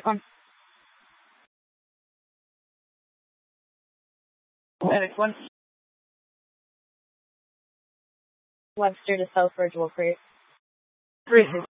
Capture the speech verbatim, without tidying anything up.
one. Next one. Webster to Southbridge, Wolf Creek. Three.